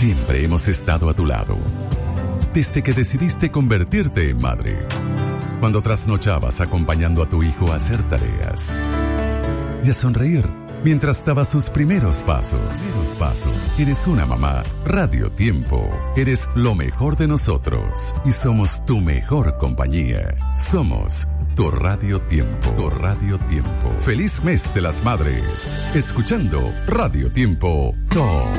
Siempre hemos estado a tu lado. Desde que decidiste convertirte en madre. Cuando trasnochabas acompañando a tu hijo a hacer tareas. Y a sonreír mientras daba sus primeros pasos. Eres una mamá. Radio Tiempo. Eres lo mejor de nosotros. Y somos tu mejor compañía. Somos tu Radio Tiempo. Tu Radio Tiempo. Feliz mes de las madres. Escuchando Radio Tiempo. Top.